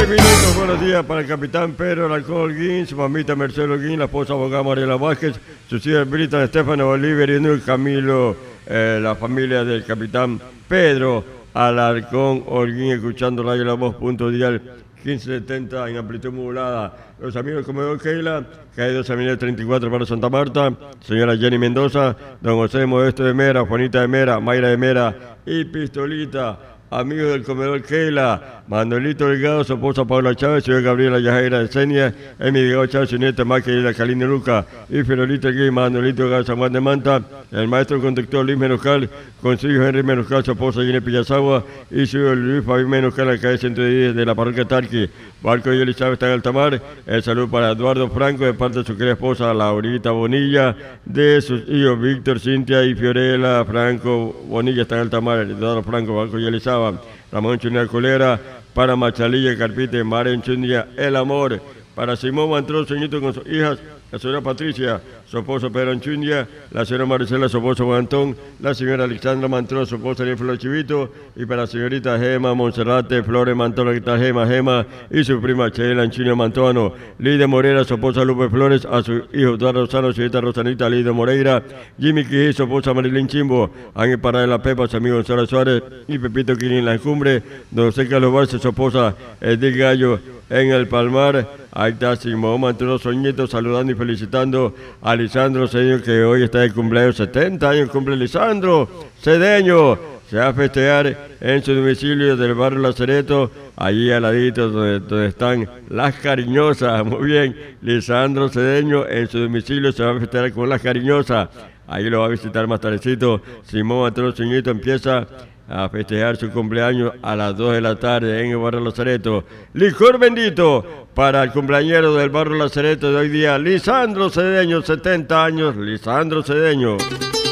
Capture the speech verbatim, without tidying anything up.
minutos, buenos días para el capitán Pedro Alarcón Holguín, su mamita Mercedes Holguín, la esposa abogada Mariela Vázquez, sus hijas Britan, Estefano Bolívar y Camilo, eh, la familia del capitán Pedro Alarcón Holguín, escuchando Radio La Voz, punto dial quince setenta en amplitud modulada. Los amigos del comedor Keila, calle dos Avenida treinta y cuatro para Santa Marta, señora Jenny Mendoza, don José Modesto de Mera, Juanita de Mera, Mayra de Mera y Pistolita. Amigos del comedor Keila, Manuelito Delgado, su esposa Paula Chávez, señor Gabriela Yajaira de Senia, Emi Delgado Chávez, su nieta Maquilina Calina Luca y Ferolita Gui, Manuelito Delgado San Juan de Manta, el maestro conductor Luis Menoscal, con su hijo Henry Menoscal, su esposa Gine Pillazagua y su hijo Luis Fabián Menoscal, la calle ciento diez de la parroquia Tarqui, Barco y Elizabeth está en Altamar. El saludo para Eduardo Franco, de parte de su querida esposa Laurita Bonilla, de sus hijos Víctor, Cintia y Fiorella Franco Bonilla está en Altamar, Eduardo Franco, Barco y Elizabeth. Ramón Chunia Colera, para Machalilla, Carpite, Maren Chunia, El Amor, para Simón Mantrón, señorito con sus hijas, la señora Patricia, su esposo Pedro Anchundia, la señora Maricela, su esposo Juan Antón, la señora Alexandra Mantrón, su esposa Ariel Flor Chivito, y para la señorita Gema Monserrate, Flores Mantón, la guitarra Gema, Gema, y su prima Chela Anchundia Mantuano, Lidia Morera, su esposa Lupe Flores, a su hijo Eduardo Rosano, su señorita Rosanita Lidia Moreira, Jimmy Quijí, su esposa Marilyn Chimbo, Ángel Parada de la Pepa, su amigo Gonzalo Suárez, y Pepito Quini en la Encumbre, don José Carlos Barce, su esposa Edith Gallo, en el Palmar. Ahí está Simón Mantuano Soñito, saludando y felicitando a Lisandro Cedeño, que hoy está de cumpleaños, setenta años cumple Lisandro Cedeño. Se va a festejar en su domicilio del barrio Lazareto, allí al ladito donde, donde están Las Cariñosas. Muy bien, Lisandro Cedeño en su domicilio se va a festejar con Las Cariñosas. Ahí lo va a visitar más tardecito. Simón Mantuano Soñito empieza a festejar su cumpleaños a las dos de la tarde en el barrio Lazareto. Licor bendito para el cumpleañero del barrio Lazareto de hoy día, Lisandro Cedeño, setenta años, Lisandro Cedeño.